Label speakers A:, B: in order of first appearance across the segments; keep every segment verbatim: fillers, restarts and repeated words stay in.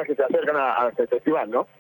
A: que se acercan a, a este festival, ¿no?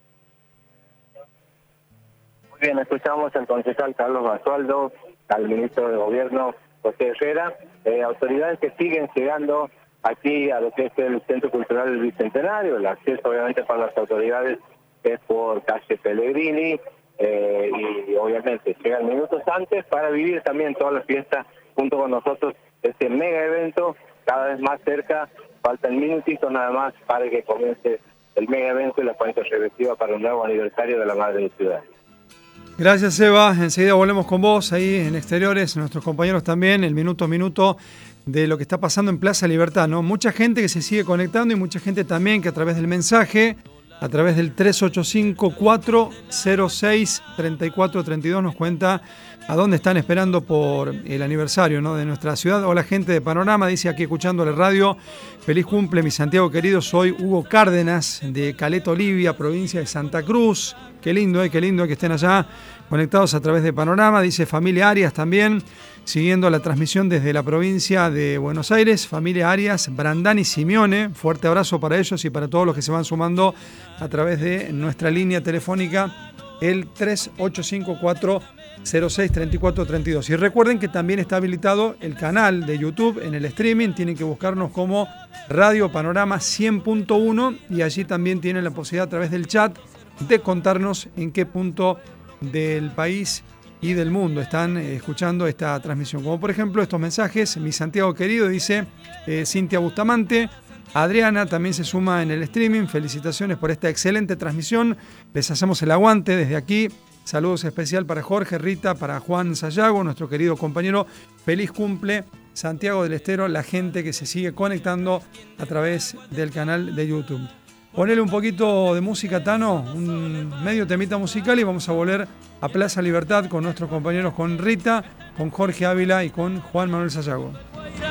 B: Muy bien, escuchamos al concejal Carlos Basualdo, al ministro de Gobierno José Herrera, eh, autoridades que siguen llegando aquí a lo que es el Centro Cultural del Bicentenario. El acceso obviamente para las autoridades es por calle Pellegrini, eh, y obviamente llegan minutos antes para vivir también toda la fiesta junto con nosotros, este mega evento cada vez más cerca. Faltan minutitos nada más para que comience el mega evento y la cuenta regresiva para un nuevo aniversario de la Madre de Ciudad.
C: Gracias, Eva. Enseguida volvemos con vos ahí en exteriores, nuestros compañeros también, el minuto a minuto de lo que está pasando en Plaza Libertad, ¿no? Mucha gente que se sigue conectando y mucha gente también que a través del mensaje, a través del tres ocho cinco, cuatro cero seis, tres cuatro tres dos nos cuenta a dónde están esperando por el aniversario, ¿no?, de nuestra ciudad. Hola, gente de Panorama, dice aquí escuchando la radio. Feliz cumple, mi Santiago querido. Soy Hugo Cárdenas, de Caleta Olivia, provincia de Santa Cruz. Qué lindo, eh, qué lindo que estén allá conectados a través de Panorama. Dice familia Arias también, siguiendo la transmisión desde la provincia de Buenos Aires. Familia Arias, Brandán y Simeone. Fuerte abrazo para ellos y para todos los que se van sumando a través de nuestra línea telefónica, el tres ocho cinco, cuatro cero seis, tres cuatro tres dos. Y recuerden que también está habilitado el canal de YouTube en el streaming. Tienen que buscarnos como Radio Panorama cien punto uno y allí también tienen la posibilidad a través del chat de contarnos en qué punto del país y del mundo están eh, escuchando esta transmisión. Como por ejemplo estos mensajes: mi Santiago querido, dice eh, Cintia Bustamante. Adriana también se suma en el streaming. Felicitaciones por esta excelente transmisión. Les hacemos el aguante desde aquí. Saludos especial para Jorge, Rita, para Juan Sayago, nuestro querido compañero. Feliz cumple, Santiago del Estero, la gente que se sigue conectando a través del canal de YouTube. Ponele un poquito de música, Tano, un medio temita musical, y vamos a volver a Plaza Libertad con nuestros compañeros, con Rita, con Jorge Ávila y con Juan Manuel Sayago.